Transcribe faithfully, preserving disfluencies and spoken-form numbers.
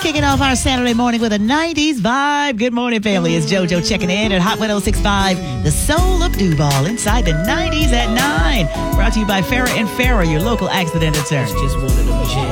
kicking off our Saturday morning with a nineties vibe. Good morning, family. It's JoJo checking in at Hot one oh six point five, the soul of Duval, inside the nineties at nine. Brought to you by Farrah and Farrah, your local accident attorney. Just one of them